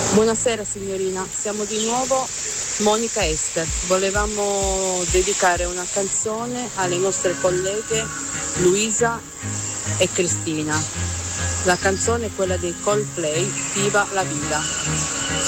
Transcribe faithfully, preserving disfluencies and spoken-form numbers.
Buonasera signorina, siamo di nuovo Monica Ester. Volevamo dedicare una canzone alle nostre colleghe Luisa e Cristina. La canzone è quella dei Coldplay, Viva la Vida.